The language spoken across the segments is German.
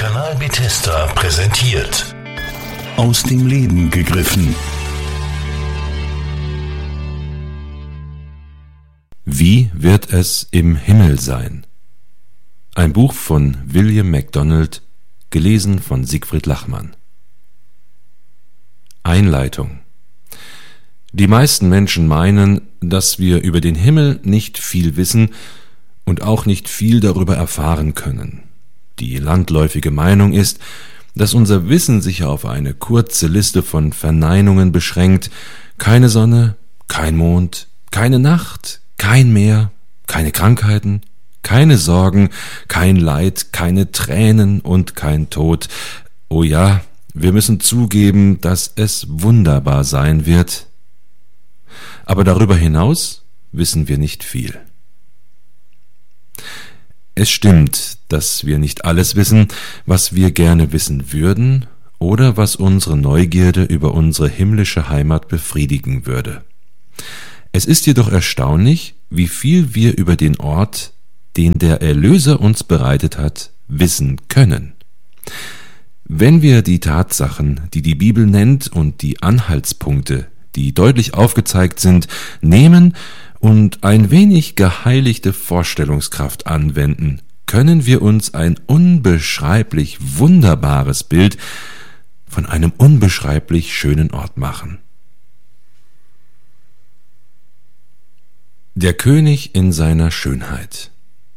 Kanal Bethesda präsentiert. Aus dem Leben gegriffen. Wie wird es im Himmel sein? Ein Buch von William MacDonald, gelesen von Siegfried Lachmann. Einleitung. Die meisten Menschen meinen, dass wir über den Himmel nicht viel wissen und auch nicht viel darüber erfahren können. Die landläufige Meinung ist, dass unser Wissen sich auf eine kurze Liste von Verneinungen beschränkt: keine Sonne, kein Mond, keine Nacht, kein Meer, keine Krankheiten, keine Sorgen, kein Leid, keine Tränen und kein Tod. Oh ja, wir müssen zugeben, dass es wunderbar sein wird. Aber darüber hinaus wissen wir nicht viel. Es stimmt, dass wir nicht alles wissen, was wir gerne wissen würden oder was unsere Neugierde über unsere himmlische Heimat befriedigen würde. Es ist jedoch erstaunlich, wie viel wir über den Ort, den der Erlöser uns bereitet hat, wissen können. Wenn wir die Tatsachen, die die Bibel nennt, und die Anhaltspunkte, die deutlich aufgezeigt sind, nehmen und ein wenig geheiligte Vorstellungskraft anwenden, können wir uns ein unbeschreiblich wunderbares Bild von einem unbeschreiblich schönen Ort machen. Der König in seiner Schönheit.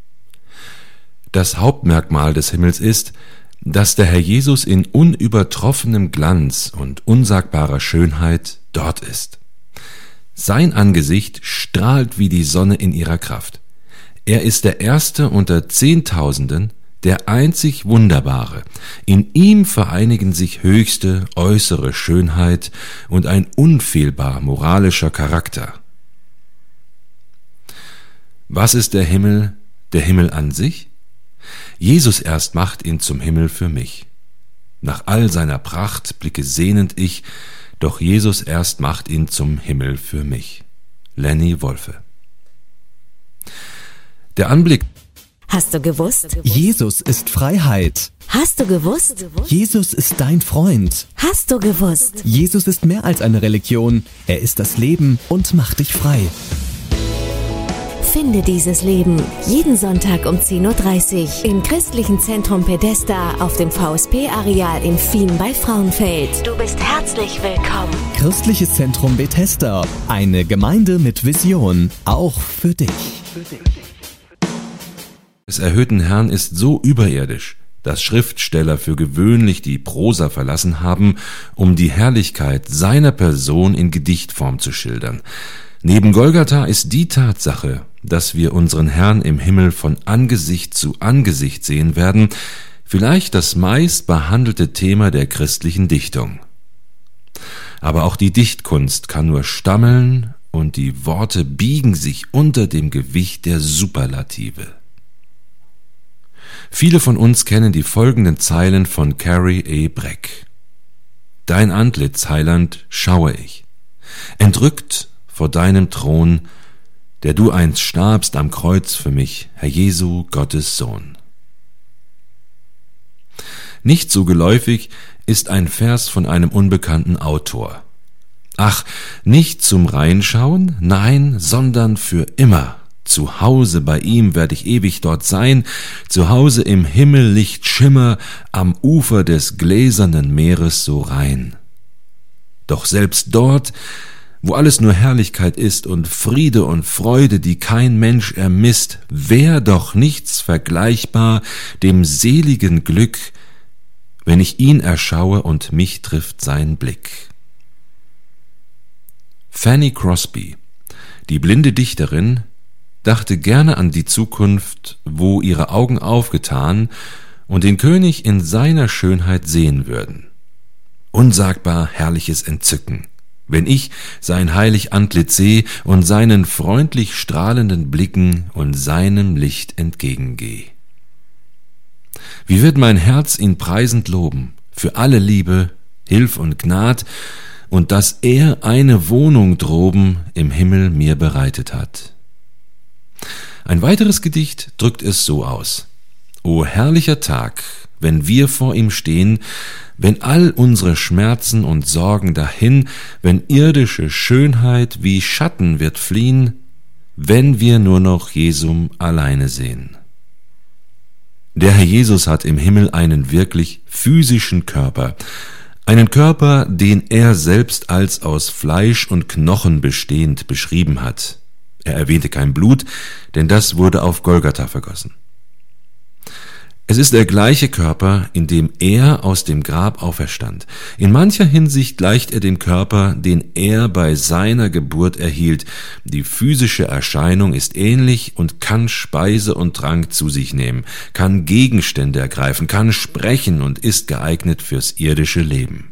Das Hauptmerkmal des Himmels ist, dass der Herr Jesus in unübertroffenem Glanz und unsagbarer Schönheit dort ist. Sein Angesicht strahlt wie die Sonne in ihrer Kraft. Er ist der Erste unter Zehntausenden, der einzig Wunderbare. In ihm vereinigen sich höchste äußere Schönheit und ein unfehlbar moralischer Charakter. Was ist der Himmel an sich? Jesus erst macht ihn zum Himmel für mich. Nach all seiner Pracht blicke sehnend ich, doch Jesus erst macht ihn zum Himmel für mich. Lenny Wolfe. Der Anblick. Hast du gewusst? Jesus ist Freiheit. Hast du gewusst? Jesus ist dein Freund. Hast du gewusst? Jesus ist mehr als eine Religion. Er ist das Leben und macht dich frei. Finde dieses Leben jeden Sonntag um 10.30 Uhr im Christlichen Zentrum Bethesda auf dem VSP-Areal in Fien bei Frauenfeld. Du bist herzlich willkommen. Christliches Zentrum Bethesda, eine Gemeinde mit Vision, auch für dich. Des erhöhten Herrn ist so überirdisch, dass Schriftsteller für gewöhnlich die Prosa verlassen haben, um die Herrlichkeit seiner Person in Gedichtform zu schildern. Neben Golgatha ist die Tatsache, dass wir unseren Herrn im Himmel von Angesicht zu Angesicht sehen werden, vielleicht das meist behandelte Thema der christlichen Dichtung. Aber auch die Dichtkunst kann nur stammeln und die Worte biegen sich unter dem Gewicht der Superlative. Viele von uns kennen die folgenden Zeilen von Carrie E. Breck. Dein Antlitz, Heiland, schaue ich, entrückt vor deinem Thron, der du einst starbst am Kreuz für mich, Herr Jesu, Gottes Sohn. Nicht so geläufig ist ein Vers von einem unbekannten Autor. Ach, nicht zum Reinschauen, nein, sondern für immer. Zu Hause bei ihm werd ich ewig dort sein, zu Hause im Himmel Lichtschimmer, am Ufer des gläsernen Meeres so rein. Doch selbst dort, wo alles nur Herrlichkeit ist und Friede und Freude, die kein Mensch ermisst, wär doch nichts vergleichbar dem seligen Glück, wenn ich ihn erschaue und mich trifft sein Blick. Fanny Crosby, die blinde Dichterin, dachte gerne an die Zukunft, wo ihre Augen aufgetan und den König in seiner Schönheit sehen würden. Unsagbar herrliches Entzücken, wenn ich sein heilig Antlitz seh und seinen freundlich strahlenden Blicken und seinem Licht entgegengeh. Wie wird mein Herz ihn preisend loben, für alle Liebe, Hilf und Gnad, und dass er eine Wohnung droben im Himmel mir bereitet hat. Ein weiteres Gedicht drückt es so aus: O herrlicher Tag, wenn wir vor ihm stehen, wenn all unsere Schmerzen und Sorgen dahin, wenn irdische Schönheit wie Schatten wird fliehen, wenn wir nur noch Jesum alleine sehen. Der Herr Jesus hat im Himmel einen wirklich physischen Körper, einen Körper, den er selbst als aus Fleisch und Knochen bestehend beschrieben hat. Er erwähnte kein Blut, denn das wurde auf Golgatha vergossen. Es ist der gleiche Körper, in dem er aus dem Grab auferstand. In mancher Hinsicht gleicht er dem Körper, den er bei seiner Geburt erhielt. Die physische Erscheinung ist ähnlich und kann Speise und Trank zu sich nehmen, kann Gegenstände ergreifen, kann sprechen und ist geeignet fürs irdische Leben.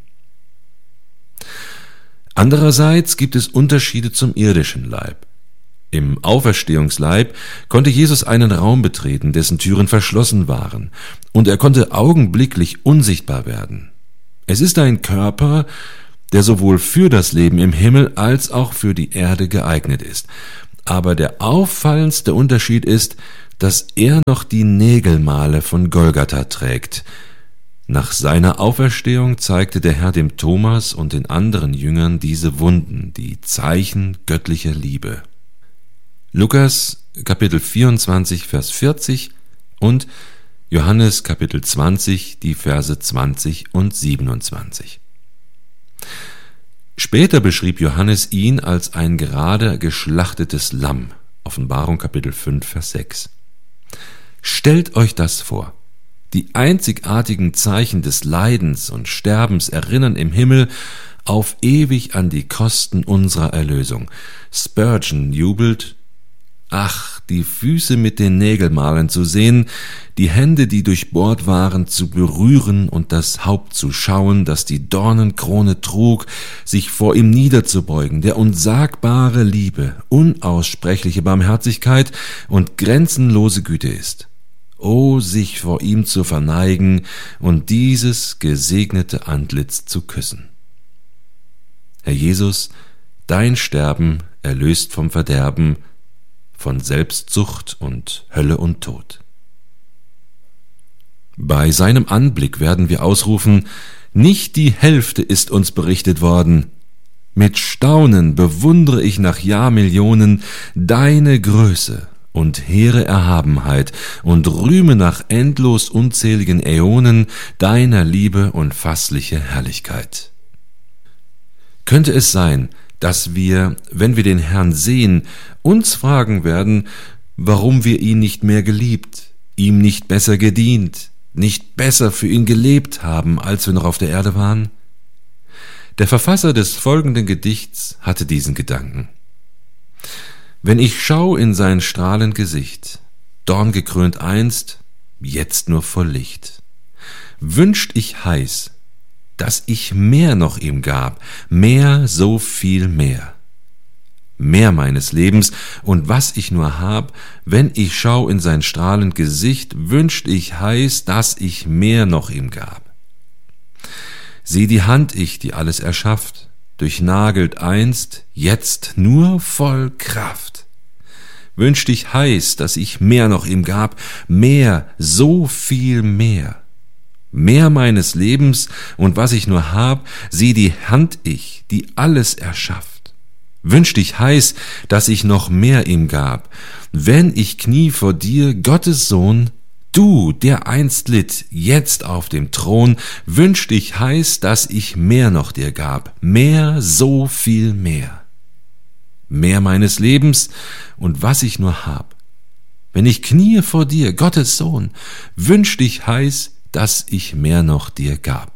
Andererseits gibt es Unterschiede zum irdischen Leib. Im Auferstehungsleib konnte Jesus einen Raum betreten, dessen Türen verschlossen waren, und er konnte augenblicklich unsichtbar werden. Es ist ein Körper, der sowohl für das Leben im Himmel als auch für die Erde geeignet ist. Aber der auffallendste Unterschied ist, dass er noch die Nägelmale von Golgatha trägt. Nach seiner Auferstehung zeigte der Herr dem Thomas und den anderen Jüngern diese Wunden, die Zeichen göttlicher Liebe. Lukas Kapitel 24, Vers 40 und Johannes Kapitel 20, die Verse 20 und 27. Später beschrieb Johannes ihn als ein gerade geschlachtetes Lamm. Offenbarung Kapitel 5, Vers 6. Stellt euch das vor. Die einzigartigen Zeichen des Leidens und Sterbens erinnern im Himmel auf ewig an die Kosten unserer Erlösung. Spurgeon jubelt: Ach, die Füße mit den Nägelmalen zu sehen, die Hände, die durchbohrt waren, zu berühren und das Haupt zu schauen, das die Dornenkrone trug, sich vor ihm niederzubeugen, der unsagbare Liebe, unaussprechliche Barmherzigkeit und grenzenlose Güte ist. O, sich vor ihm zu verneigen und dieses gesegnete Antlitz zu küssen. Herr Jesus, dein Sterben erlöst vom Verderben, von Selbstsucht und Hölle und Tod. Bei seinem Anblick werden wir ausrufen: Nicht die Hälfte ist uns berichtet worden. Mit Staunen bewundere ich nach Jahrmillionen deine Größe und hehre Erhabenheit und rühme nach endlos unzähligen Äonen deiner Liebe und fassliche Herrlichkeit. Könnte es sein, dass wir, wenn wir den Herrn sehen, uns fragen werden, warum wir ihn nicht mehr geliebt, ihm nicht besser gedient, nicht besser für ihn gelebt haben, als wir noch auf der Erde waren? Der Verfasser des folgenden Gedichts hatte diesen Gedanken: Wenn ich schau in sein strahlend Gesicht, dorngekrönt einst, jetzt nur voll Licht, wünscht ich heiß, dass ich mehr noch ihm gab, mehr, so viel mehr. Mehr meines Lebens und was ich nur hab, wenn ich schau in sein strahlend Gesicht, wünscht ich heiß, dass ich mehr noch ihm gab. Sieh die Hand ich, die alles erschafft, durchnagelt einst, jetzt nur voll Kraft. Wünscht ich heiß, dass ich mehr noch ihm gab, mehr, so viel mehr. Mehr meines Lebens und was ich nur hab, sieh die Hand ich, die alles erschafft. Wünscht ich heiß, dass ich noch mehr ihm gab, wenn ich knie vor dir, Gottes Sohn, du, der einst litt, jetzt auf dem Thron, wünscht ich heiß, dass ich mehr noch dir gab, mehr, so viel mehr. Mehr meines Lebens und was ich nur hab. Wenn ich knie vor dir, Gottes Sohn, wünscht ich heiß, dass ich mehr noch dir gab.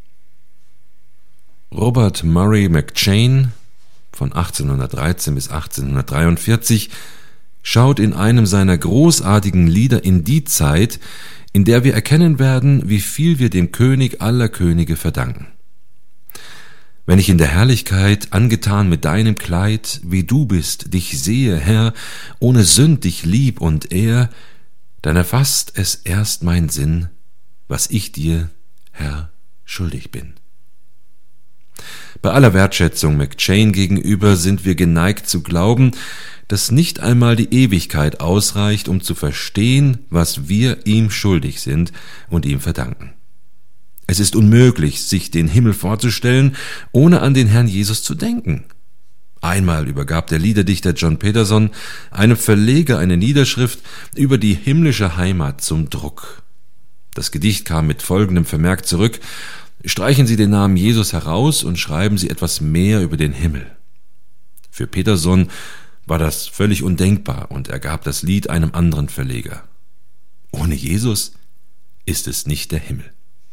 Robert Murray McCheyne von 1813 bis 1843 schaut in einem seiner großartigen Lieder in die Zeit, in der wir erkennen werden, wie viel wir dem König aller Könige verdanken. Wenn ich in der Herrlichkeit, angetan mit deinem Kleid, wie du bist, dich sehe, Herr, ohne Sünd dich lieb und ehr, dann erfasst es erst mein Sinn, was ich dir, Herr, schuldig bin. Bei aller Wertschätzung McCheyne gegenüber sind wir geneigt zu glauben, dass nicht einmal die Ewigkeit ausreicht, um zu verstehen, was wir ihm schuldig sind und ihm verdanken. Es ist unmöglich, sich den Himmel vorzustellen, ohne an den Herrn Jesus zu denken. Einmal übergab der Liederdichter John Peterson einem Verleger eine Niederschrift über die himmlische Heimat zum Druck. Das Gedicht kam mit folgendem Vermerk zurück: Streichen Sie den Namen Jesus heraus und schreiben Sie etwas mehr über den Himmel. Für Peterson war das völlig undenkbar und er gab das Lied einem anderen Verleger. Ohne Jesus ist es nicht der Himmel.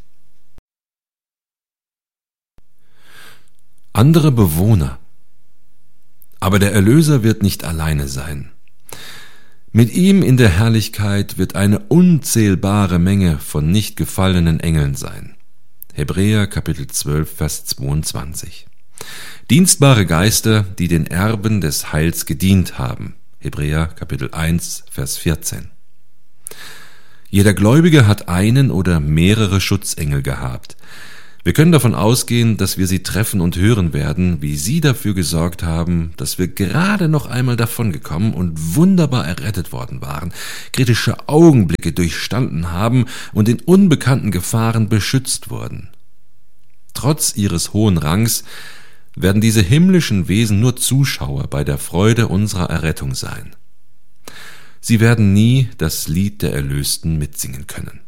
Andere Bewohner. Aber der Erlöser wird nicht alleine sein. Mit ihm in der Herrlichkeit wird eine unzählbare Menge von nicht gefallenen Engeln sein. Hebräer Kapitel 12, Vers 22. Dienstbare Geister, die den Erben des Heils gedient haben. Hebräer Kapitel 1, Vers 14. Jeder Gläubige hat einen oder mehrere Schutzengel gehabt. Wir können davon ausgehen, dass wir sie treffen und hören werden, wie sie dafür gesorgt haben, dass wir gerade noch einmal davongekommen und wunderbar errettet worden waren, kritische Augenblicke durchstanden haben und in unbekannten Gefahren beschützt wurden. Trotz ihres hohen Rangs werden diese himmlischen Wesen nur Zuschauer bei der Freude unserer Errettung sein. Sie werden nie das Lied der Erlösten mitsingen können.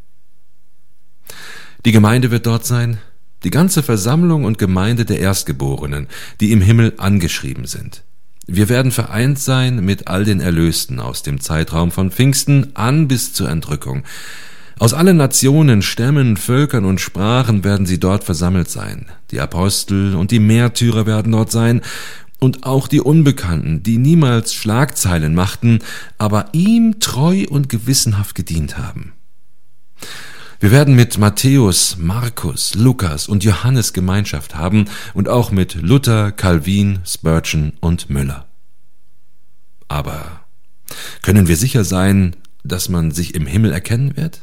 Die Gemeinde wird dort sein, die ganze Versammlung und Gemeinde der Erstgeborenen, die im Himmel angeschrieben sind. Wir werden vereint sein mit all den Erlösten aus dem Zeitraum von Pfingsten an bis zur Entrückung. Aus allen Nationen, Stämmen, Völkern und Sprachen werden sie dort versammelt sein. Die Apostel und die Märtyrer werden dort sein und auch die Unbekannten, die niemals Schlagzeilen machten, aber ihm treu und gewissenhaft gedient haben. Wir werden mit Matthäus, Markus, Lukas und Johannes Gemeinschaft haben und auch mit Luther, Calvin, Spurgeon und Müller. Aber können wir sicher sein, dass man sich im Himmel erkennen wird?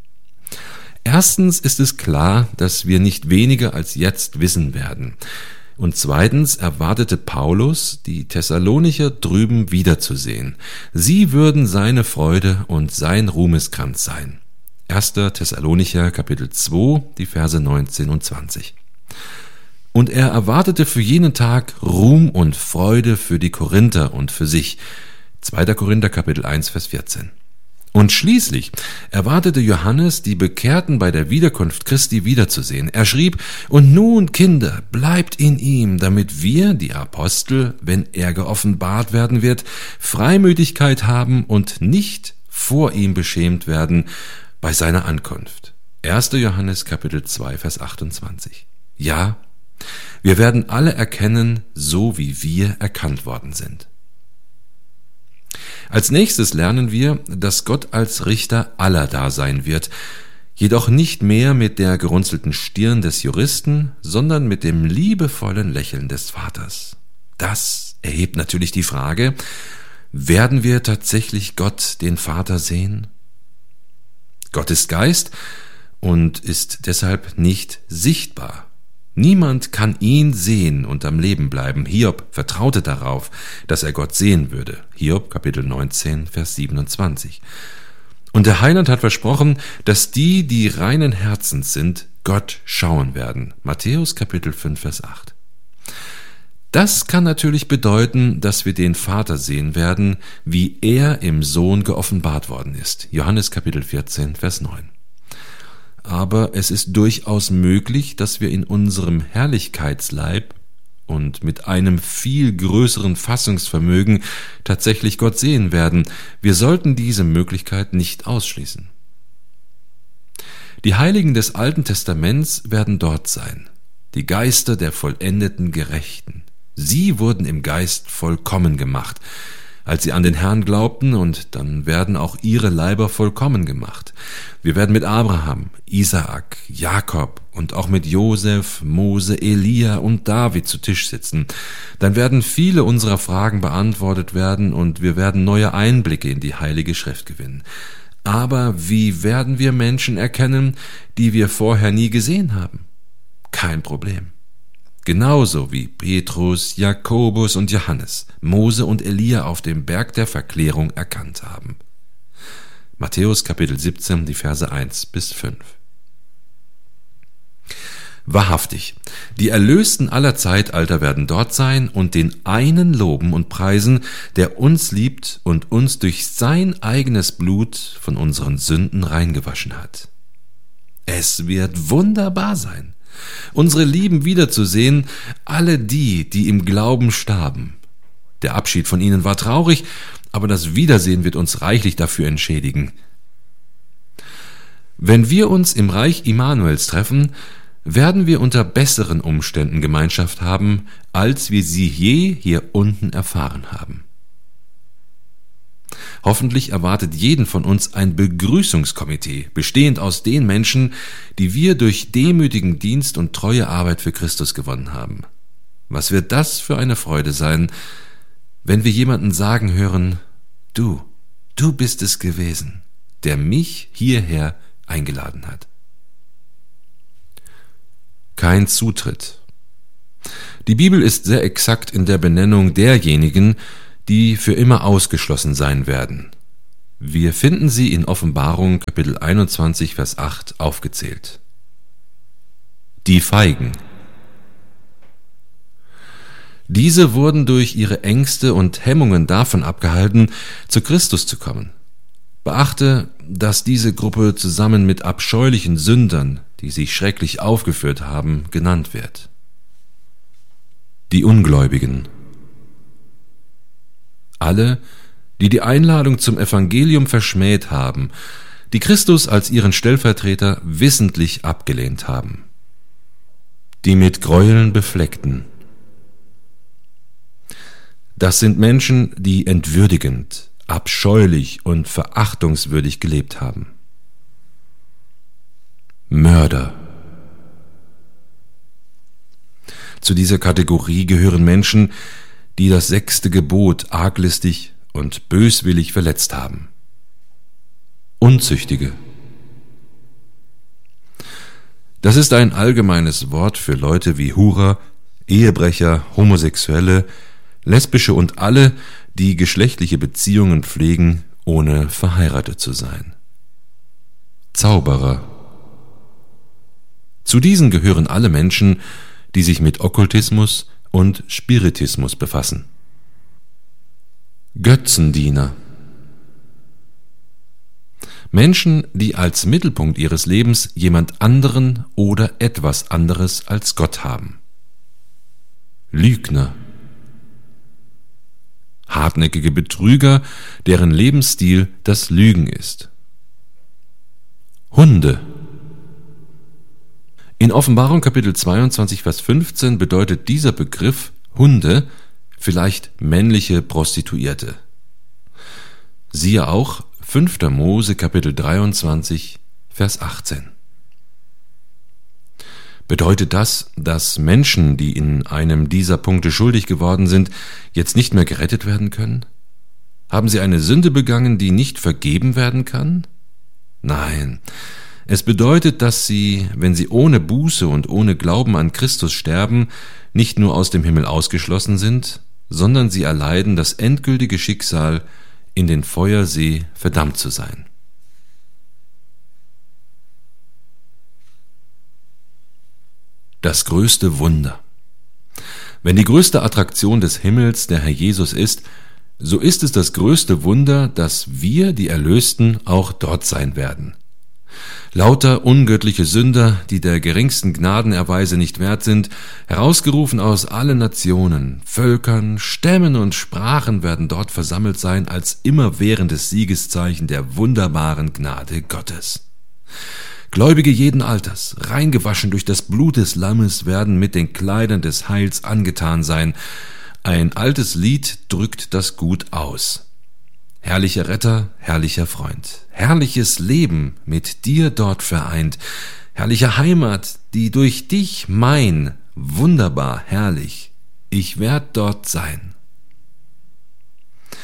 Erstens ist es klar, dass wir nicht weniger als jetzt wissen werden. Und zweitens erwartete Paulus, die Thessalonicher drüben wiederzusehen. Sie würden seine Freude und sein Ruhmeskranz sein. 1. Thessalonicher Kapitel 2, die Verse 19 und 20. Und er erwartete für jenen Tag Ruhm und Freude für die Korinther und für sich. 2. Korinther Kapitel 1, Vers 14. Und schließlich erwartete Johannes, die Bekehrten bei der Wiederkunft Christi wiederzusehen. Er schrieb: Und nun, Kinder, bleibt in ihm, damit wir, die Apostel, wenn er geoffenbart werden wird, Freimütigkeit haben und nicht vor ihm beschämt werden bei seiner Ankunft. 1. Johannes Kapitel 2, Vers 28. Ja, wir werden alle erkennen, so wie wir erkannt worden sind. Als nächstes lernen wir, dass Gott als Richter aller da sein wird, jedoch nicht mehr mit der gerunzelten Stirn des Juristen, sondern mit dem liebevollen Lächeln des Vaters. Das erhebt natürlich die Frage: Werden wir tatsächlich Gott, den Vater, sehen? Gott ist Geist und ist deshalb nicht sichtbar. Niemand kann ihn sehen und am Leben bleiben. Hiob vertraute darauf, dass er Gott sehen würde. Hiob Kapitel 19, Vers 27. Und der Heiland hat versprochen, dass die reinen Herzens sind, Gott schauen werden. Matthäus Kapitel 5, Vers 8. Das kann natürlich bedeuten, dass wir den Vater sehen werden, wie er im Sohn geoffenbart worden ist. Johannes Kapitel 14, Vers 9. Aber es ist durchaus möglich, dass wir in unserem Herrlichkeitsleib und mit einem viel größeren Fassungsvermögen tatsächlich Gott sehen werden. Wir sollten diese Möglichkeit nicht ausschließen. Die Heiligen des Alten Testaments werden dort sein, die Geister der vollendeten Gerechten. Sie wurden im Geist vollkommen gemacht, als sie an den Herrn glaubten, und dann werden auch ihre Leiber vollkommen gemacht. Wir werden mit Abraham, Isaak, Jakob und auch mit Josef, Mose, Elia und David zu Tisch sitzen. Dann werden viele unserer Fragen beantwortet werden und wir werden neue Einblicke in die Heilige Schrift gewinnen. Aber wie werden wir Menschen erkennen, die wir vorher nie gesehen haben? Kein Problem. genauso wie Petrus, Jakobus und Johannes, Mose und Elia auf dem Berg der Verklärung erkannt haben. Matthäus Kapitel 17, die Verse 1-5. Wahrhaftig, die Erlösten aller Zeitalter werden dort sein und den einen loben und preisen, der uns liebt und uns durch sein eigenes Blut von unseren Sünden reingewaschen hat. Es wird wunderbar sein, unsere Lieben wiederzusehen, alle die, die im Glauben starben. Der Abschied von ihnen war traurig, aber das Wiedersehen wird uns reichlich dafür entschädigen. Wenn wir uns im Reich Immanuels treffen, werden wir unter besseren Umständen Gemeinschaft haben, als wir sie je hier unten erfahren haben. Hoffentlich erwartet jeden von uns ein Begrüßungskomitee, bestehend aus den Menschen, die wir durch demütigen Dienst und treue Arbeit für Christus gewonnen haben. Was wird das für eine Freude sein, wenn wir jemanden sagen hören, du bist es gewesen, der mich hierher eingeladen hat. Kein Zutritt. Die Bibel ist sehr exakt in der Benennung derjenigen, die für immer ausgeschlossen sein werden. Wir finden sie in Offenbarung Kapitel 21, Vers 8 aufgezählt. Die Feigen. Diese wurden durch ihre Ängste und Hemmungen davon abgehalten, zu Christus zu kommen. Beachte, dass diese Gruppe zusammen mit abscheulichen Sündern, die sich schrecklich aufgeführt haben, genannt wird. Die Ungläubigen. Alle, die die Einladung zum Evangelium verschmäht haben, die Christus als ihren Stellvertreter wissentlich abgelehnt haben. Die mit Gräueln Befleckten. Das sind Menschen, die entwürdigend, abscheulich und verachtungswürdig gelebt haben. Mörder. Zu dieser Kategorie gehören Menschen, die das 6. Gebot arglistig und böswillig verletzt haben. Unzüchtige. Das ist ein allgemeines Wort für Leute wie Hurer, Ehebrecher, Homosexuelle, Lesbische und alle, die geschlechtliche Beziehungen pflegen, ohne verheiratet zu sein. Zauberer. Zu diesen gehören alle Menschen, die sich mit Okkultismus und Spiritismus befassen. Götzendiener. Menschen, die als Mittelpunkt ihres Lebens jemand anderen oder etwas anderes als Gott haben. Lügner. Hartnäckige Betrüger, deren Lebensstil das Lügen ist. Hunde. In Offenbarung Kapitel 22, Vers 15 bedeutet dieser Begriff Hunde vielleicht männliche Prostituierte. Siehe auch 5. Mose Kapitel 23, Vers 18. Bedeutet das, dass Menschen, die in einem dieser Punkte schuldig geworden sind, jetzt nicht mehr gerettet werden können? Haben sie eine Sünde begangen, die nicht vergeben werden kann? Nein. Es bedeutet, dass sie, wenn sie ohne Buße und ohne Glauben an Christus sterben, nicht nur aus dem Himmel ausgeschlossen sind, sondern sie erleiden das endgültige Schicksal, in den Feuersee verdammt zu sein. Das größte Wunder. Wenn die größte Attraktion des Himmels der Herr Jesus ist, so ist es das größte Wunder, dass wir, die Erlösten, auch dort sein werden. Lauter ungöttliche Sünder, die der geringsten Gnadenerweise nicht wert sind, herausgerufen aus allen Nationen, Völkern, Stämmen und Sprachen, werden dort versammelt sein als immerwährendes Siegeszeichen der wunderbaren Gnade Gottes. Gläubige jeden Alters, reingewaschen durch das Blut des Lammes, werden mit den Kleidern des Heils angetan sein. Ein altes Lied drückt das gut aus. Herrlicher Retter, herrlicher Freund, herrliches Leben mit dir dort vereint, herrliche Heimat, die durch dich mein, wunderbar herrlich, ich werd dort sein.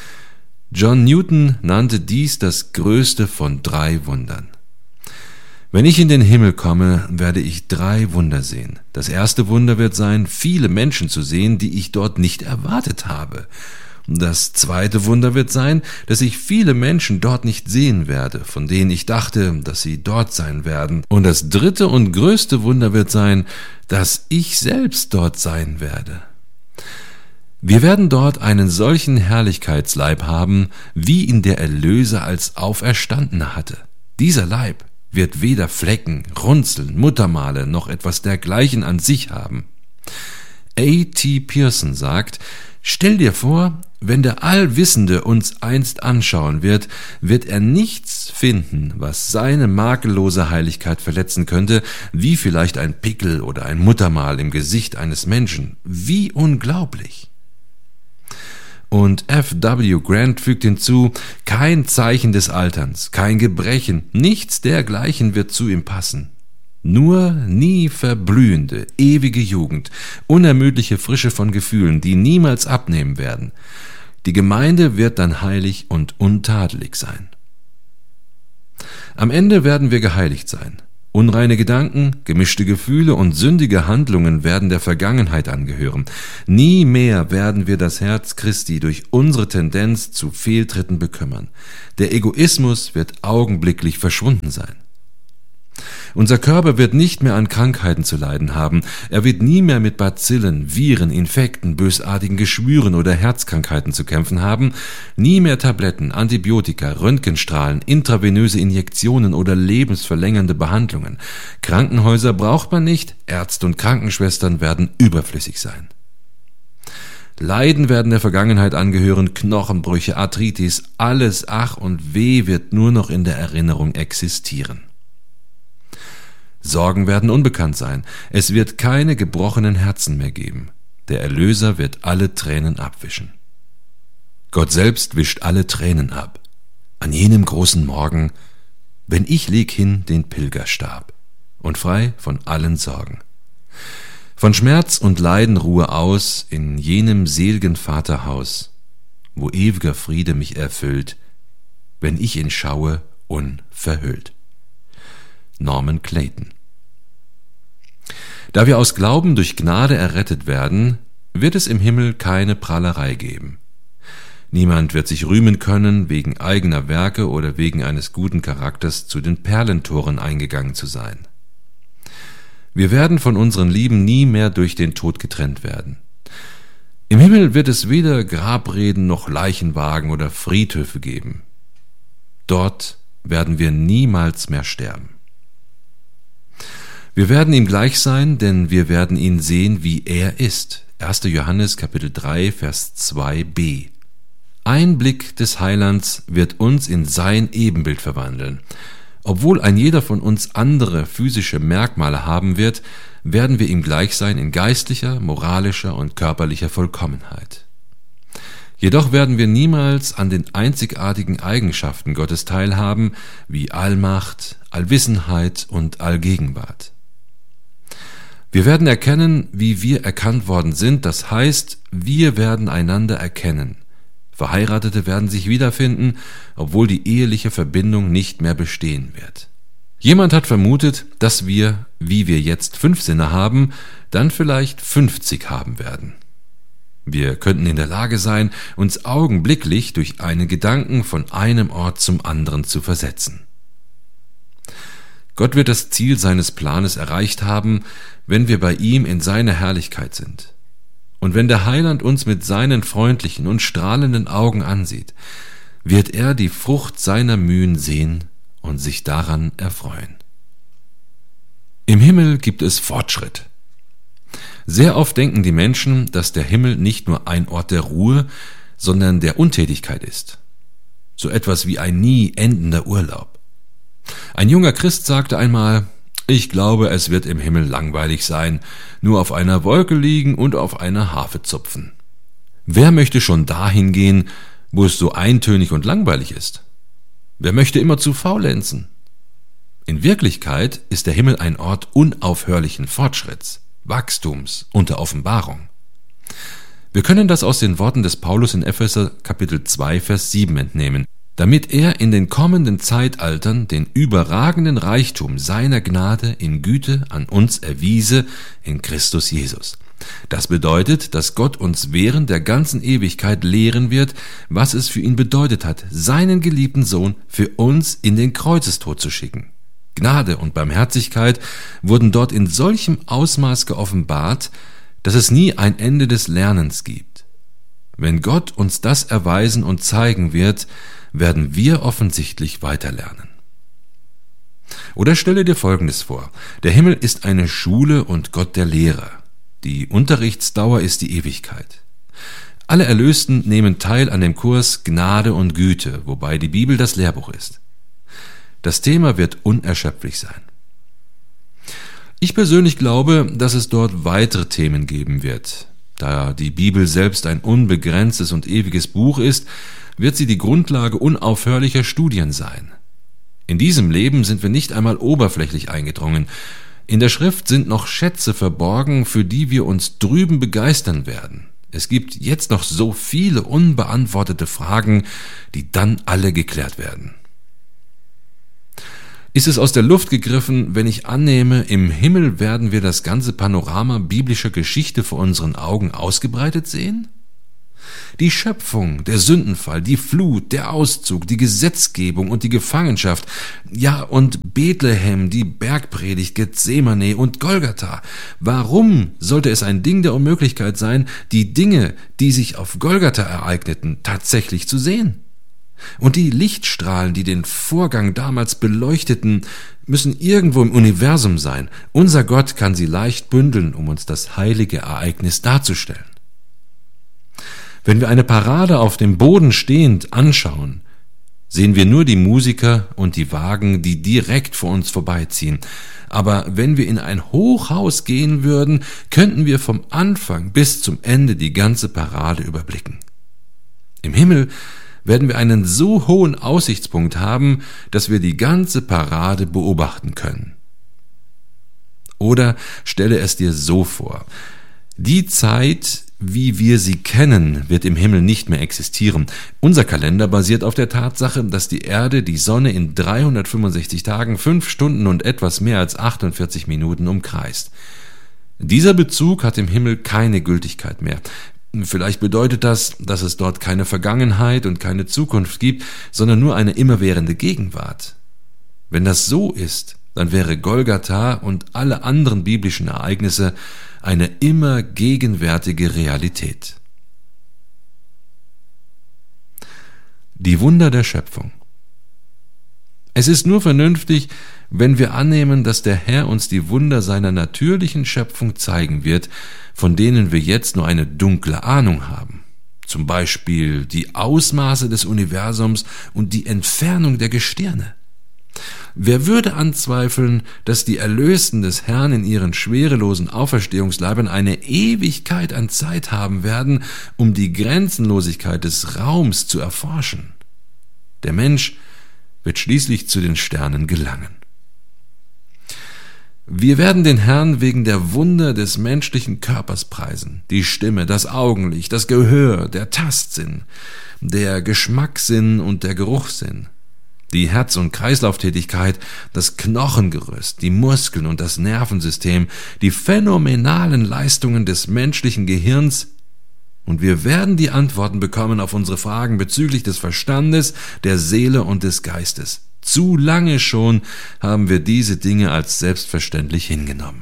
John Newton nannte dies das größte von 3 Wundern. Wenn ich in den Himmel komme, werde ich 3 Wunder sehen. Das erste Wunder wird sein, viele Menschen zu sehen, die ich dort nicht erwartet habe. Das zweite Wunder wird sein, dass ich viele Menschen dort nicht sehen werde, von denen ich dachte, dass sie dort sein werden. Und das dritte und größte Wunder wird sein, dass ich selbst dort sein werde. Wir werden dort einen solchen Herrlichkeitsleib haben, wie ihn der Erlöser als Auferstandener hatte. Dieser Leib wird weder Flecken, Runzeln, Muttermale noch etwas dergleichen an sich haben. A.T. Pierson sagt, stell dir vor, wenn der Allwissende uns einst anschauen wird, wird er nichts finden, was seine makellose Heiligkeit verletzen könnte, wie vielleicht ein Pickel oder ein Muttermal im Gesicht eines Menschen. Wie unglaublich! Und F.W. Grant fügt hinzu, kein Zeichen des Alterns, kein Gebrechen, nichts dergleichen wird zu ihm passen. Nur nie verblühende, ewige Jugend, unermüdliche Frische von Gefühlen, die niemals abnehmen werden. Die Gemeinde wird dann heilig und untadelig sein. Am Ende werden wir geheiligt sein. Unreine Gedanken, gemischte Gefühle und sündige Handlungen werden der Vergangenheit angehören. Nie mehr werden wir das Herz Christi durch unsere Tendenz zu Fehltritten bekümmern. Der Egoismus wird augenblicklich verschwunden sein. Unser Körper wird nicht mehr an Krankheiten zu leiden haben. Er wird nie mehr mit Bazillen, Viren, Infekten, bösartigen Geschwüren oder Herzkrankheiten zu kämpfen haben. Nie mehr Tabletten, Antibiotika, Röntgenstrahlen, intravenöse Injektionen oder lebensverlängernde Behandlungen. Krankenhäuser braucht man nicht, Ärzte und Krankenschwestern werden überflüssig sein. Leiden werden der Vergangenheit angehören, Knochenbrüche, Arthritis, alles Ach und Weh wird nur noch in der Erinnerung existieren. Sorgen werden unbekannt sein. Es wird keine gebrochenen Herzen mehr geben. Der Erlöser wird alle Tränen abwischen. Gott selbst wischt alle Tränen ab. An jenem großen Morgen, wenn ich leg hin den Pilgerstab und frei von allen Sorgen. Von Schmerz und Leiden Ruhe aus in jenem sel'gen Vaterhaus, wo ewiger Friede mich erfüllt, wenn ich ihn schaue unverhüllt. Norman Clayton. Da wir aus Glauben durch Gnade errettet werden, wird es im Himmel keine Prahlerei geben. Niemand wird sich rühmen können, wegen eigener Werke oder wegen eines guten Charakters zu den Perlentoren eingegangen zu sein. Wir werden von unseren Lieben nie mehr durch den Tod getrennt werden. Im Himmel wird es weder Grabreden noch Leichenwagen oder Friedhöfe geben. Dort werden wir niemals mehr sterben. Wir werden ihm gleich sein, denn wir werden ihn sehen, wie er ist. 1. Johannes Kapitel 3, Vers 2b. Ein Blick des Heilands wird uns in sein Ebenbild verwandeln. Obwohl ein jeder von uns andere physische Merkmale haben wird, werden wir ihm gleich sein in geistlicher, moralischer und körperlicher Vollkommenheit. Jedoch werden wir niemals an den einzigartigen Eigenschaften Gottes teilhaben, wie Allmacht, Allwissenheit und Allgegenwart. Wir werden erkennen, wie wir erkannt worden sind, das heißt, wir werden einander erkennen. Verheiratete werden sich wiederfinden, obwohl die eheliche Verbindung nicht mehr bestehen wird. Jemand hat vermutet, dass wir, wie wir jetzt 5 Sinne haben, dann vielleicht 50 haben werden. Wir könnten in der Lage sein, uns augenblicklich durch einen Gedanken von einem Ort zum anderen zu versetzen. Gott wird das Ziel seines Planes erreicht haben, wenn wir bei ihm in seiner Herrlichkeit sind. Und wenn der Heiland uns mit seinen freundlichen und strahlenden Augen ansieht, wird er die Frucht seiner Mühen sehen und sich daran erfreuen. Im Himmel gibt es Fortschritt. Sehr oft denken die Menschen, dass der Himmel nicht nur ein Ort der Ruhe, sondern der Untätigkeit ist. So etwas wie ein nie endender Urlaub. Ein junger Christ sagte einmal: Ich glaube, es wird im Himmel langweilig sein, nur auf einer Wolke liegen und auf einer Harfe zupfen. Wer möchte schon dahin gehen, wo es so eintönig und langweilig ist? Wer möchte immerzu faulenzen? In Wirklichkeit ist der Himmel ein Ort unaufhörlichen Fortschritts, Wachstums und der Offenbarung. Wir können das aus den Worten des Paulus in Epheser Kapitel 2, Vers 7 entnehmen. damit er in den kommenden Zeitaltern den überragenden Reichtum seiner Gnade in Güte an uns erwiese in Christus Jesus. Das bedeutet, dass Gott uns während der ganzen Ewigkeit lehren wird, was es für ihn bedeutet hat, seinen geliebten Sohn für uns in den Kreuzestod zu schicken. Gnade und Barmherzigkeit wurden dort in solchem Ausmaß geoffenbart, dass es nie ein Ende des Lernens gibt. Wenn Gott uns das erweisen und zeigen wird, werden wir offensichtlich weiterlernen. Oder stelle dir Folgendes vor: Der Himmel ist eine Schule und Gott der Lehrer. Die Unterrichtsdauer ist die Ewigkeit. Alle Erlösten nehmen teil an dem Kurs Gnade und Güte, wobei die Bibel das Lehrbuch ist. Das Thema wird unerschöpflich sein. Ich persönlich glaube, dass es dort weitere Themen geben wird. Da die Bibel selbst ein unbegrenztes und ewiges Buch ist, wird sie die Grundlage unaufhörlicher Studien sein. In diesem Leben sind wir nicht einmal oberflächlich eingedrungen. In der Schrift sind noch Schätze verborgen, für die wir uns drüben begeistern werden. Es gibt jetzt noch so viele unbeantwortete Fragen, die dann alle geklärt werden. Ist es aus der Luft gegriffen, wenn ich annehme, im Himmel werden wir das ganze Panorama biblischer Geschichte vor unseren Augen ausgebreitet sehen? Die Schöpfung, der Sündenfall, die Flut, der Auszug, die Gesetzgebung und die Gefangenschaft, ja und Bethlehem, die Bergpredigt, Gethsemane und Golgatha. Warum sollte es ein Ding der Unmöglichkeit sein, die Dinge, die sich auf Golgatha ereigneten, tatsächlich zu sehen? Und die Lichtstrahlen, die den Vorgang damals beleuchteten, müssen irgendwo im Universum sein. Unser Gott kann sie leicht bündeln, um uns das heilige Ereignis darzustellen. Wenn wir eine Parade auf dem Boden stehend anschauen, sehen wir nur die Musiker und die Wagen, die direkt vor uns vorbeiziehen. Aber wenn wir in ein Hochhaus gehen würden, könnten wir vom Anfang bis zum Ende die ganze Parade überblicken. Im Himmel werden wir einen so hohen Aussichtspunkt haben, dass wir die ganze Parade beobachten können. Oder stelle es dir so vor: Die Zeit, wie wir sie kennen, wird im Himmel nicht mehr existieren. Unser Kalender basiert auf der Tatsache, dass die Erde die Sonne in 365 Tagen, 5 Stunden und etwas mehr als 48 Minuten umkreist. Dieser Bezug hat im Himmel keine Gültigkeit mehr. Vielleicht bedeutet das, dass es dort keine Vergangenheit und keine Zukunft gibt, sondern nur eine immerwährende Gegenwart. Wenn das so ist, dann wäre Golgatha und alle anderen biblischen Ereignisse eine immer gegenwärtige Realität. Die Wunder der Schöpfung. Es ist nur vernünftig, wenn wir annehmen, dass der Herr uns die Wunder seiner natürlichen Schöpfung zeigen wird, von denen wir jetzt nur eine dunkle Ahnung haben. Zum Beispiel die Ausmaße des Universums und die Entfernung der Gestirne. Wer würde anzweifeln, dass die Erlösten des Herrn in ihren schwerelosen Auferstehungsleibern eine Ewigkeit an Zeit haben werden, um die Grenzenlosigkeit des Raums zu erforschen? Der Mensch wird schließlich zu den Sternen gelangen. Wir werden den Herrn wegen der Wunder des menschlichen Körpers preisen. Die Stimme, das Augenlicht, das Gehör, der Tastsinn, der Geschmackssinn und der Geruchssinn. Die Herz- und Kreislauftätigkeit, das Knochengerüst, die Muskeln und das Nervensystem, die phänomenalen Leistungen des menschlichen Gehirns, und wir werden die Antworten bekommen auf unsere Fragen bezüglich des Verstandes, der Seele und des Geistes. Zu lange schon haben wir diese Dinge als selbstverständlich hingenommen.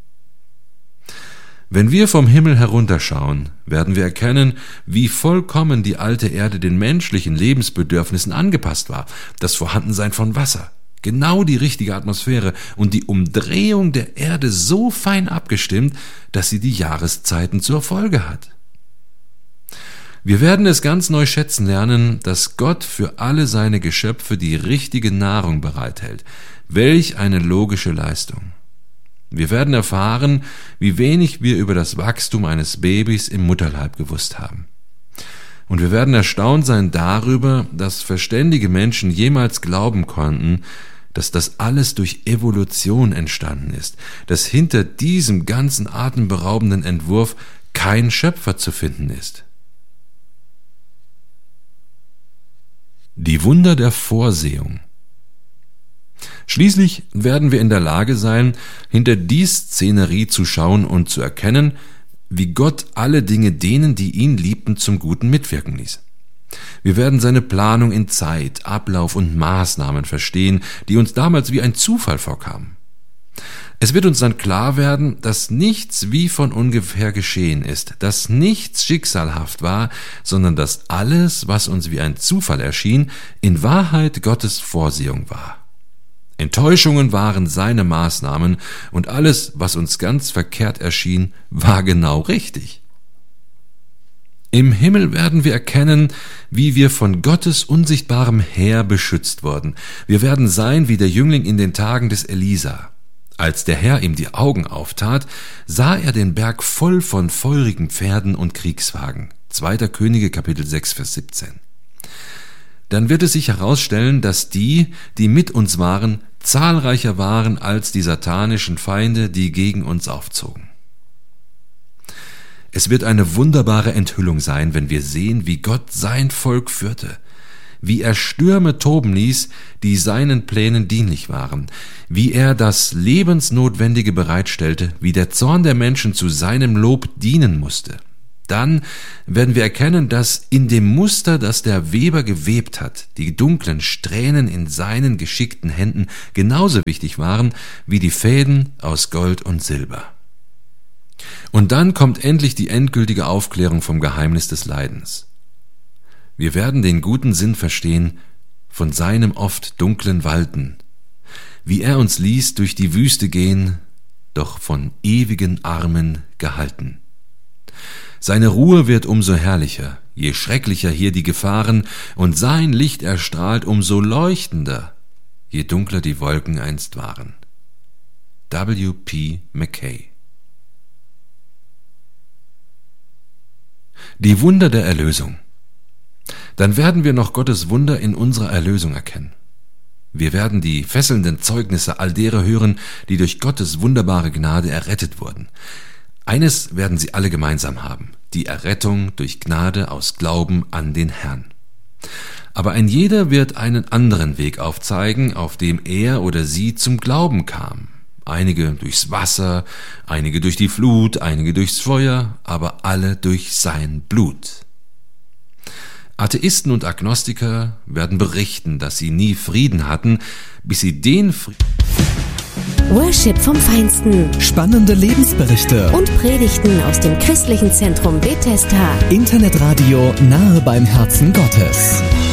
Wenn wir vom Himmel herunterschauen, werden wir erkennen, wie vollkommen die alte Erde den menschlichen Lebensbedürfnissen angepasst war. Das Vorhandensein von Wasser, genau die richtige Atmosphäre und die Umdrehung der Erde so fein abgestimmt, dass sie die Jahreszeiten zur Folge hat. Wir werden es ganz neu schätzen lernen, dass Gott für alle seine Geschöpfe die richtige Nahrung bereithält. Welch eine logische Leistung. Wir werden erfahren, wie wenig wir über das Wachstum eines Babys im Mutterleib gewusst haben. Und wir werden erstaunt sein darüber, dass verständige Menschen jemals glauben konnten, dass das alles durch Evolution entstanden ist, dass hinter diesem ganzen atemberaubenden Entwurf kein Schöpfer zu finden ist. Die Wunder der Vorsehung. Schließlich werden wir in der Lage sein, hinter die Szenerie zu schauen und zu erkennen, wie Gott alle Dinge denen, die ihn liebten, zum Guten mitwirken ließ. Wir werden seine Planung in Zeit, Ablauf und Maßnahmen verstehen, die uns damals wie ein Zufall vorkamen. Es wird uns dann klar werden, dass nichts wie von ungefähr geschehen ist, dass nichts schicksalhaft war, sondern dass alles, was uns wie ein Zufall erschien, in Wahrheit Gottes Vorsehung war. Enttäuschungen waren seine Maßnahmen und alles, was uns ganz verkehrt erschien, war genau richtig. Im Himmel werden wir erkennen, wie wir von Gottes unsichtbarem Heer beschützt wurden. Wir werden sein wie der Jüngling in den Tagen des Elisa. Als der Herr ihm die Augen auftat, sah er den Berg voll von feurigen Pferden und Kriegswagen. 2. Könige, Kapitel 6, Vers 17. Dann wird es sich herausstellen, dass die mit uns waren, zahlreicher waren als die satanischen Feinde, die gegen uns aufzogen. Es wird eine wunderbare Enthüllung sein, wenn wir sehen, wie Gott sein Volk führte, wie er Stürme toben ließ, die seinen Plänen dienlich waren, wie er das Lebensnotwendige bereitstellte, wie der Zorn der Menschen zu seinem Lob dienen musste. Dann werden wir erkennen, dass in dem Muster, das der Weber gewebt hat, die dunklen Strähnen in seinen geschickten Händen genauso wichtig waren wie die Fäden aus Gold und Silber. Und dann kommt endlich die endgültige Aufklärung vom Geheimnis des Leidens. Wir werden den guten Sinn verstehen von seinem oft dunklen Walten, wie er uns ließ durch die Wüste gehen, doch von ewigen Armen gehalten. Seine Ruhe wird umso herrlicher, je schrecklicher hier die Gefahren, und sein Licht erstrahlt umso leuchtender, je dunkler die Wolken einst waren. W. P. Mackay. Die Wunder der Erlösung. Dann werden wir noch Gottes Wunder in unserer Erlösung erkennen. Wir werden die fesselnden Zeugnisse all derer hören, die durch Gottes wunderbare Gnade errettet wurden. Eines werden sie alle gemeinsam haben: die Errettung durch Gnade aus Glauben an den Herrn. Aber ein jeder wird einen anderen Weg aufzeigen, auf dem er oder sie zum Glauben kam. Einige durchs Wasser, einige durch die Flut, einige durchs Feuer, aber alle durch sein Blut. Atheisten und Agnostiker werden berichten, dass sie nie Frieden hatten, bis sie den Worship vom Feinsten. Spannende Lebensberichte. Und Predigten aus dem Christlichen Zentrum Bethesda. Internetradio nahe beim Herzen Gottes.